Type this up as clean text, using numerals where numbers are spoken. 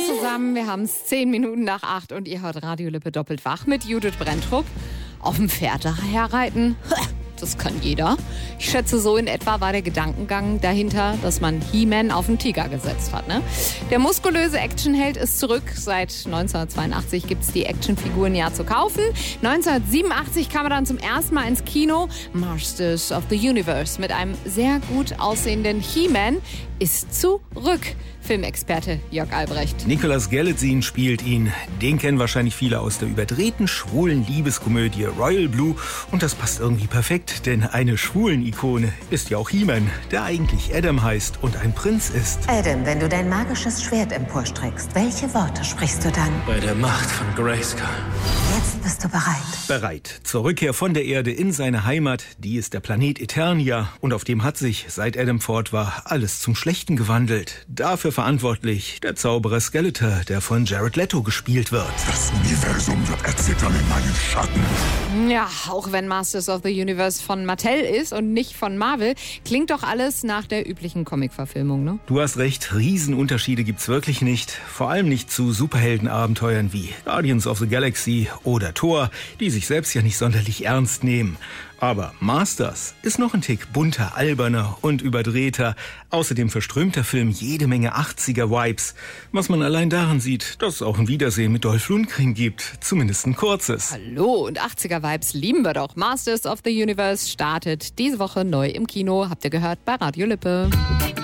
zusammen, wir haben es 10 Minuten nach 8 und ihr hört Radio Lippe doppelt wach mit Judith Brenntrup. Auf dem Pferd herreiten, das kann jeder. Ich schätze, so in etwa war der Gedankengang dahinter, dass man He-Man auf den Tiger gesetzt hat. Ne? Der muskulöse Actionheld ist zurück. Seit 1982 gibt es die Actionfiguren ja zu kaufen. 1987 kam er dann zum ersten Mal ins Kino. Masters of the Universe mit einem sehr gut aussehenden He-Man ist zurück. Filmexperte Jörg Albrecht. Nicolas Galitzine spielt ihn. Den kennen wahrscheinlich viele aus der überdrehten, schwulen Liebeskomödie Royal Blue. Und das passt irgendwie perfekt, denn eine Schwulen-Ikone ist ja auch He-Man, der eigentlich Adam heißt und ein Prinz ist. Adam, wenn du dein magisches Schwert emporstreckst, welche Worte sprichst du dann? Bei der Macht von Grayskull. Jetzt bist du bereit. Bereit. Zur Rückkehr von der Erde in seine Heimat, die ist der Planet Eternia. Und auf dem hat sich, seit Adam fort war, alles zum Schlechten gewandelt. Dafür verantwortlich der Zauberer Skeletor, der von Jared Leto gespielt wird. Das Universum wird erzittern in meinen Schatten. Ja, auch wenn Masters of the Universe von Mattel ist und nicht von Marvel, klingt doch alles nach der üblichen Comic-Verfilmung, ne? Du hast recht, Riesenunterschiede gibt's wirklich nicht. Vor allem nicht zu Superheldenabenteuern wie Guardians of the Galaxy oder Thor, die sich selbst ja nicht sonderlich ernst nehmen. Aber Masters ist noch ein Tick bunter, alberner und überdrehter. Außerdem verströmt der Film jede Menge 80er-Vibes. Was man allein daran sieht, dass es auch ein Wiedersehen mit Dolph Lundgren gibt. Zumindest ein kurzes. Hallo, und 80er-Vibes lieben wir doch. Masters of the Universe startet diese Woche neu im Kino. Habt ihr gehört bei Radio Lippe.